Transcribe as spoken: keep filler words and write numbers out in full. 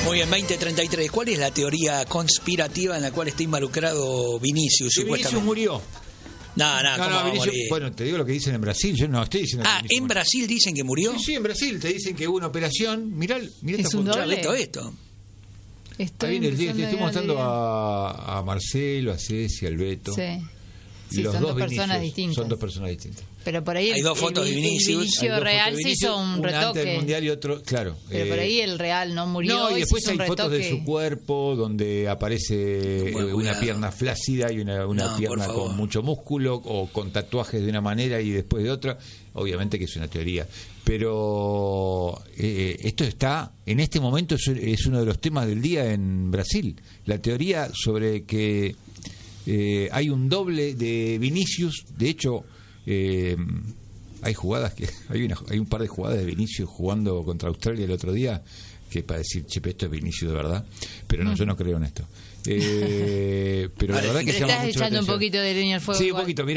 Muy bien, veinte treinta y tres. ¿Cuál es la teoría conspirativa en la cual está involucrado Vinicius? Que Vinicius murió. No, no, no, ¿cómo no va a Vinicius, morir? bueno, te digo lo que dicen en Brasil. Yo no estoy diciendo. Ah, que ¿en murió. Brasil dicen que murió? Sí, sí, en Brasil te dicen que hubo una operación. Mirá, mirá esta ¿Es un foto. doble? Esto, esto. Estoy Ahí viene el día, empezando le estoy a mostrando ver. a, a Marcelo, a Ceci, al Beto. Sí. Y Sí, los son dos dos personas Vinicius, distintas. Son dos personas distintas. Pero por ahí Hay el, dos fotos el, de el Vinicius. Hay Vinicio dos real fotos de se Vinicius, hizo un una antes del retoque. mundial y otro, claro. Pero eh, por ahí el real no murió. No, y se después hizo hay un fotos de retoque. su cuerpo donde aparece Con eh, una cuidado. pierna flácida y una, una No, por pierna favor. con mucho músculo o con tatuajes de una manera y después de otra. Obviamente que es una teoría. Pero eh, esto está, en este momento es, es uno de los temas del día en Brasil. La teoría sobre que eh, hay un doble de Vinicius. De hecho, eh, hay jugadas que hay una, hay un par de jugadas de Vinicius jugando contra Australia el otro día que para decir, che, esto es Vinicius de verdad, pero no, yo no creo en esto. Eh, pero la verdad que Le llama estás mucho la echando un atención. poquito de leña al fuego. Sí, un igual. poquito, mira.